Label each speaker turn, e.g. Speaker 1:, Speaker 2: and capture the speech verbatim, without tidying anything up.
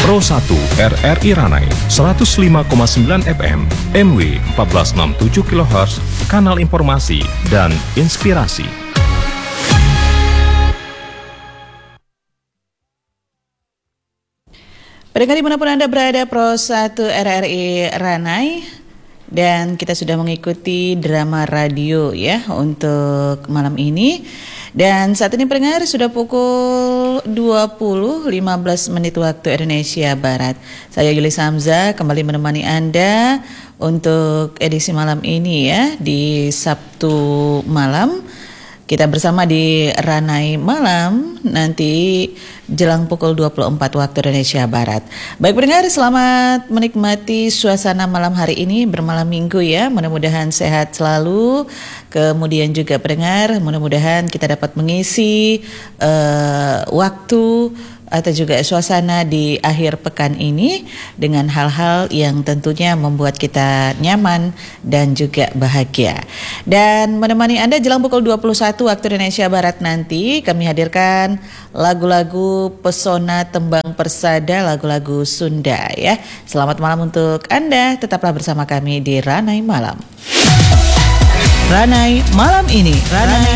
Speaker 1: Pro satu R R I Ranai seratus lima koma sembilan F M, M W empat belas enam puluh tujuh kilohertz, kanal informasi dan inspirasi.
Speaker 2: Pendengar dimanapun Anda berada, Pro satu R R I Ranai, dan kita sudah mengikuti drama radio ya untuk malam ini. Dan saat ini pendengar sudah pukul dua puluh lima belas menit waktu Indonesia Barat. Saya Yuli Samza kembali menemani Anda untuk edisi malam ini ya, di Sabtu malam. Kita bersama di Ranai Malam nanti jelang pukul dua puluh empat waktu Indonesia Barat. Baik pendengar, selamat menikmati suasana malam hari ini bermalam minggu ya. Mudah-mudahan sehat selalu. Kemudian juga pendengar, mudah-mudahan kita dapat mengisi uh, waktu atau juga suasana di akhir pekan ini dengan hal-hal yang tentunya membuat kita nyaman dan juga bahagia. Dan menemani Anda jelang pukul dua puluh satu waktu Indonesia Barat nanti kami hadirkan lagu-lagu pesona tembang persada, lagu-lagu Sunda ya. Selamat malam untuk Anda, tetaplah bersama kami di Ranai Malam. Ranai Malam ini, Ranai